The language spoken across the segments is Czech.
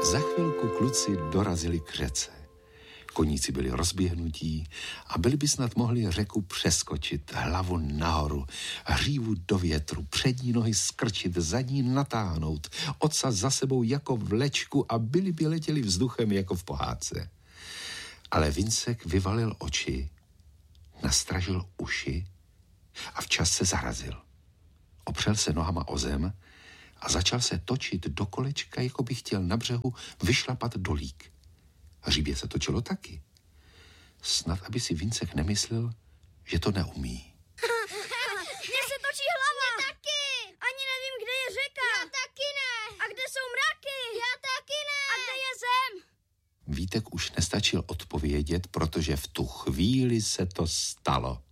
Za chvilku kluci dorazili k řece. Koníci byli rozběhnutí a byli by snad mohli řeku přeskočit, hlavu nahoru, hřívu do větru, přední nohy skrčit, zadní natáhnout, ocas za sebou jako vlečku a byli by letěli vzduchem jako v pohádce. Ale Vincek vyvalil oči, nastražil uši a včas se zarazil. Opřel se nohama o zem a začal se točit do kolečka, jako by chtěl na břehu vyšlapat dolík. Hříbě se točilo taky. Snad, aby si Vincek nemyslel, že to neumí. Mně se točí hlava. Mně taky. Ani nevím, kde je řeka. Já taky ne. A kde jsou mraky. Já taky ne. A kde je zem? Vítek už nestačil odpovědět, protože v tu chvíli se to stalo.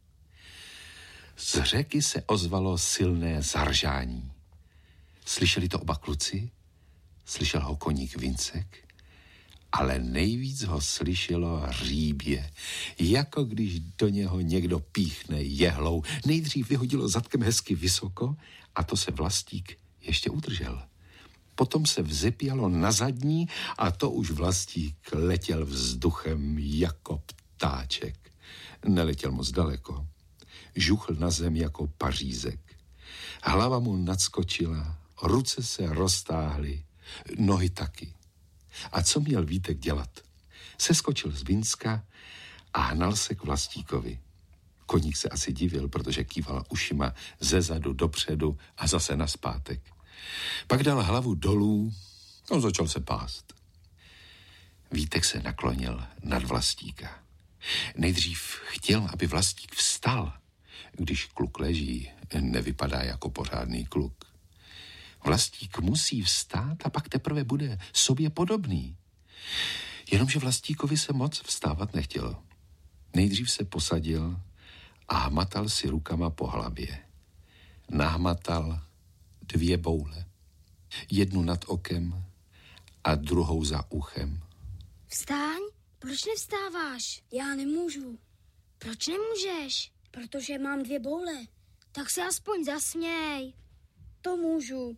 Z řeky se ozvalo silné zaržání. Slyšeli to oba kluci, slyšel ho koník Vincek, ale nejvíc ho slyšelo hříbě, jako když do něho někdo píchne jehlou. Nejdřív vyhodilo zadkem hezky vysoko a to se Vlastík ještě udržel. Potom se vzepělo na zadní a to už Vlastík letěl vzduchem jako ptáček. Neletěl moc daleko. Žuchl na zem jako pařízek. Hlava mu nadskočila, ruce se roztáhly, nohy taky. A co měl Vítek dělat? Seskočil z Vinska a hnal se k Vlastíkovi. Koník se asi divil, protože kýval ušima zezadu dopředu a zase nazpátek. Pak dal hlavu dolů a začal se pást. Vítek se naklonil nad Vlastíka. Nejdřív chtěl, aby Vlastík vstal. Když kluk leží, nevypadá jako pořádný kluk. Vlastík musí vstát a pak teprve bude sobě podobný. Jenomže Vlastíkovi se moc vstávat nechtělo. Nejdřív se posadil a hmatal si rukama po hlavě. Nahmatal 2 boule. Jednu nad okem a druhou za uchem. Vstaň, proč nevstáváš? Já nemůžu, Proč nemůžeš? protože mám 2 boule. Tak se aspoň zasměj. To můžu.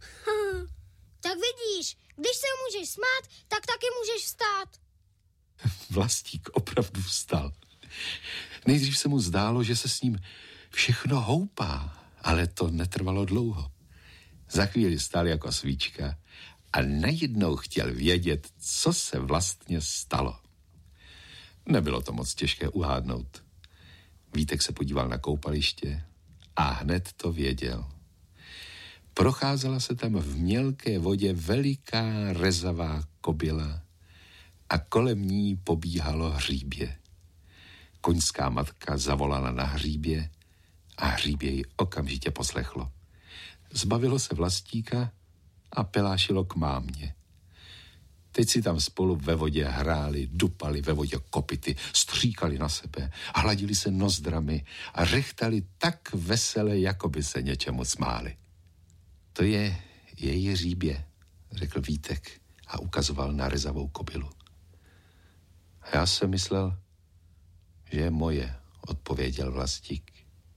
Tak vidíš, když se můžeš smát, tak taky můžeš vstát. Vlastík opravdu vstal. Nejdřív se mu zdálo, že se s ním všechno houpá, ale to netrvalo dlouho. Za chvíli stál jako svíčka a najednou chtěl vědět, co se vlastně stalo. Nebylo to moc těžké uhádnout. Vítek se podíval na koupaliště a hned to věděl. Procházela se tam v mělké vodě veliká rezavá kobyla a kolem ní pobíhalo hříbě. Koňská matka zavolala na hříbě a hříbě ji okamžitě poslechlo. Zbavilo se Vlastíka a pelášilo k mámě. Teď si tam spolu ve vodě hráli, dupali ve vodě kopyty, stříkali na sebe, hladili se nozdrami a rechtali tak vesele, jako by se něčemu smáli. To je její hříbě, řekl Vítek a ukazoval na rezavou kobylu. A já jsem myslel, že je moje, odpověděl Vlastík.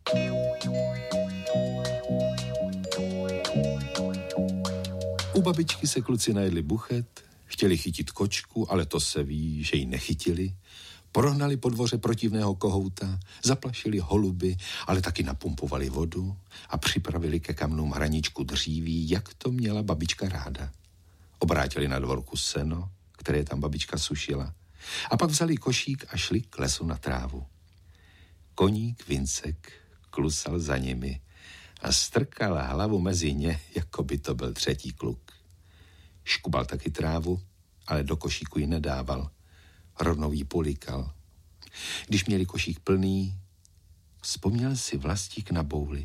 U babičky se kluci najedli buchet, chtěli chytit kočku, ale to se ví, že ji nechytili. Prohnali po dvoře protivného kohouta, zaplašili holuby, ale taky napumpovali vodu a připravili ke kamnům hraničku dříví, jak to měla babička ráda. Obrátili na dvorku seno, které tam babička sušila, a pak vzali košík a šli k lesu na trávu. Koník Vincek klusal za nimi a strkal hlavu mezi ně, jako by to byl 3. kluk. Škubal taky trávu, ale do košíku ji nedával. Rovnou jí políkal. Když měli košík plný, vzpomněl si Vlastík na bouli.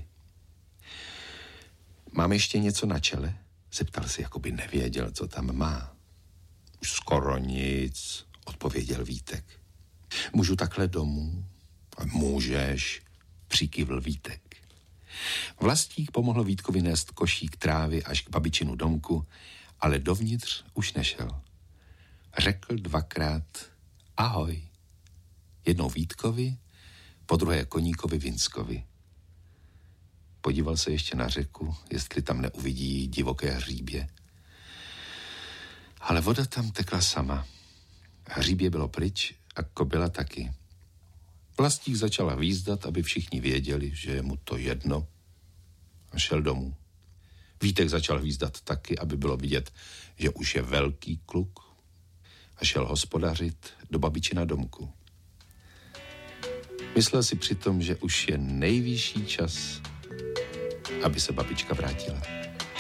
Mám ještě něco na čele? Zeptal se, jako by nevěděl, co tam má. Už skoro nic, odpověděl Vítek. Můžu takhle domů? Můžeš, přikývl Vítek. Vlastík pomohl Vítkovi nést košík trávy až k babičinu domku, ale dovnitř už nešel. Řekl 2krát ahoj. Jednou Vítkovi, podruhé Koníkovi Vinskovi. Podíval se ještě na řeku, jestli tam neuvidí divoké hříbě. Ale Ale voda tam tekla sama. Hříbě bylo pryč a kobila taky. Vlastík začala hvízdat, aby všichni věděli, že je mu to jedno, a šel domů. Vítek začal hvízdat taky, aby bylo vidět, že už je velký kluk, a šel hospodařit do babičina domku. Myslel si přitom, že už je nejvyšší čas, aby se babička vrátila.